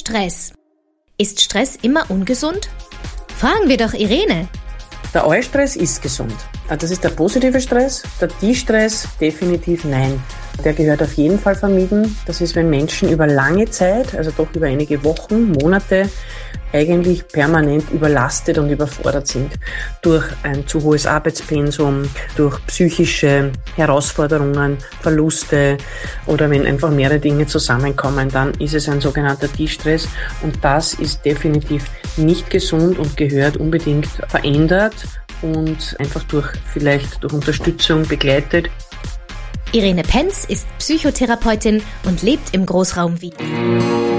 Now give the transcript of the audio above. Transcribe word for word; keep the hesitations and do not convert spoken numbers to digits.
Stress. Ist Stress immer ungesund? Fragen wir doch Irene. Der Eustress ist gesund. Das ist der positive Stress. Der De-Stress definitiv nein. Der gehört auf jeden Fall vermieden. Das ist, wenn Menschen über lange Zeit, also doch über einige Wochen, Monate, eigentlich permanent überlastet und überfordert sind. Durch ein zu hohes Arbeitspensum, durch psychische Herausforderungen, Verluste oder wenn einfach mehrere Dinge zusammenkommen, dann ist es ein sogenannter De-Stress und das ist definitiv nicht gesund und gehört unbedingt verändert und einfach durch vielleicht durch Unterstützung begleitet. Irene Penz ist Psychotherapeutin und lebt im Großraum Wien.